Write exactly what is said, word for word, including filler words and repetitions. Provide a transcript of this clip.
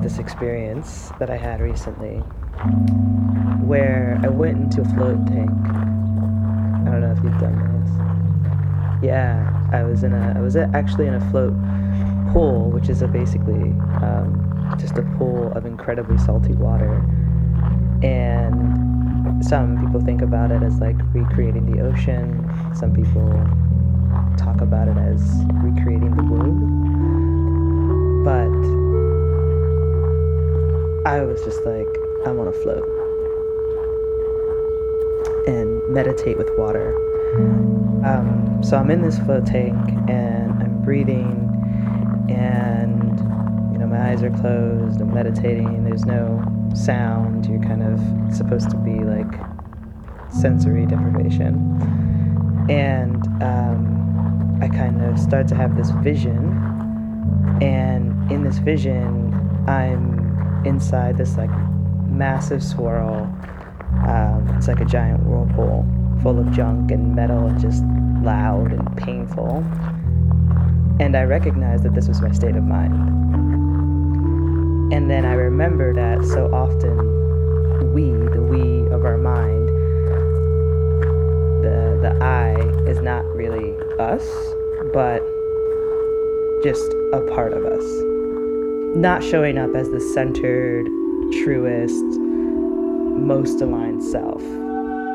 this experience that I had recently where I went into a float tank. I don't know if you've done this. Yeah, I was in a I was actually in a float pool, which is a basically um, just a pool of incredibly salty water. And some people think about it as like recreating the ocean. Some people talk about it as recreating the womb. But I was just like, I want to float and meditate with water. Um, so I'm in this float tank and I'm breathing, and you know my eyes are closed. I'm meditating. There's no sound. You're kind of supposed to be like sensory deprivation, and um, I kind of start to have this vision. And in this vision, I'm inside this like massive swirl. Um, it's like a giant whirlpool full of junk and metal and just loud and painful. And I recognized that this was my state of mind. And then I remember that so often we, the we of our mind, the, the I is not really us, but just a part of us. Not showing up as the centered, truest, most aligned self.